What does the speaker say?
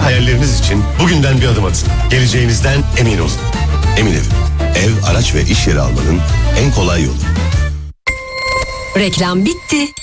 Hayalleriniz için bugünden bir adım atın. Geleceğinizden emin olun. Emin Ev. Ev, araç ve iş yeri almanın en kolay yolu. Reklam bitti.